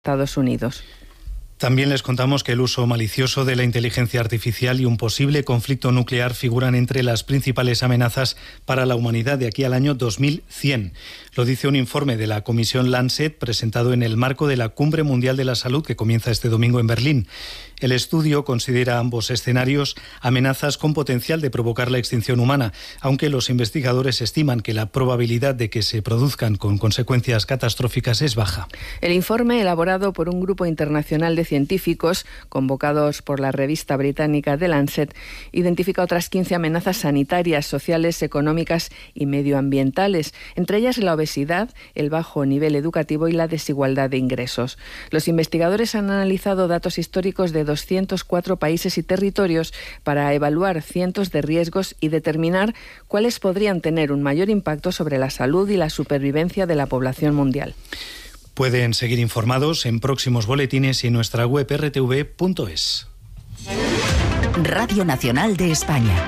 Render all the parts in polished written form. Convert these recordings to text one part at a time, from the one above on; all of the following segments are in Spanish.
Estados Unidos. También les contamos que el uso malicioso de la inteligencia artificial y un posible conflicto nuclear figuran entre las principales amenazas para la humanidad de aquí al año 2100. Lo dice un informe de la Comisión Lancet presentado en el marco de la Cumbre Mundial de la Salud que comienza este domingo en Berlín. El estudio considera ambos escenarios amenazas con potencial de provocar la extinción humana, aunque los investigadores estiman que la probabilidad de que se produzcan con consecuencias catastróficas es baja. El informe, elaborado por un grupo internacional de científicos convocados por la revista británica The Lancet, identifica otras 15 amenazas sanitarias, sociales, económicas y medioambientales, entre ellas la obesidad, el bajo nivel educativo y la desigualdad de ingresos. Los investigadores han analizado datos históricos de 204 países y territorios para evaluar cientos de riesgos y determinar cuáles podrían tener un mayor impacto sobre la salud y la supervivencia de la población mundial. Pueden seguir informados en próximos boletines y en nuestra web rtv.es. Radio Nacional de España.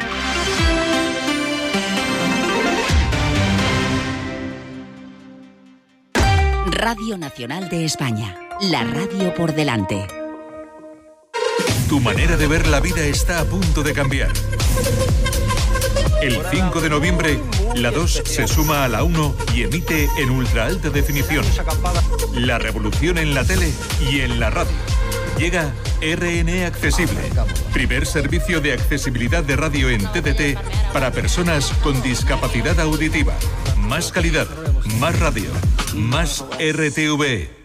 Radio Nacional de España. La radio por delante. Tu manera de ver la vida está a punto de cambiar. El 5 de noviembre, la 2 se suma a la 1 y emite en ultra alta definición. La revolución en la tele y en la radio. Llega RN Accesible, primer servicio de accesibilidad de radio en TDT para personas con discapacidad auditiva. Más calidad, más radio, más RTV.